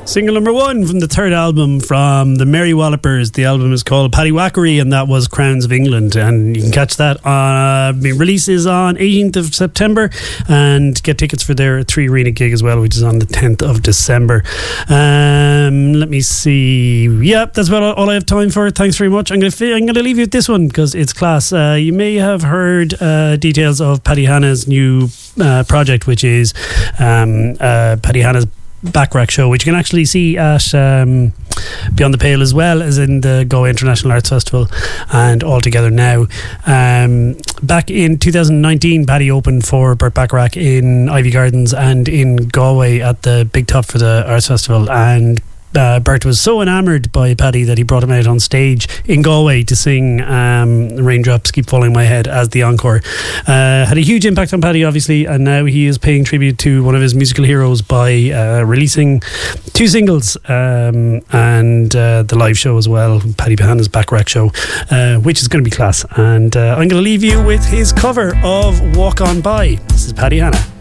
Single number 1 from the third album from the Merry Wallopers. The album is called Paddy Wackery, and that was Crowns of England. And you can catch that on release is on 18th of September, and get tickets for their 3 Arena gig as well, which is on the 10th of December. Let me see. Yep, that's about all I have time for. Thanks very much. I'm going to leave you with this one because it's class. You may have heard details of Paddy Hanna's new project, which is Paddy Hanna's Backrack show, which you can actually see at Beyond the Pale as well as in the Galway International Arts Festival and All Together Now. Back in 2019, Paddy opened for Burt Bacharach in Ivy Gardens and in Galway at the Big Top for the Arts Festival, and Bert was so enamoured by Paddy that he brought him out on stage in Galway to sing Raindrops Keep Falling on My Head as the encore. Had a huge impact on Paddy, obviously, and now he is paying tribute to one of his musical heroes by releasing 2 singles and the live show as well, Paddy Hanna's Backrack show, which is going to be class. And I'm going to leave you with his cover of Walk On By. This is Paddy Hanna.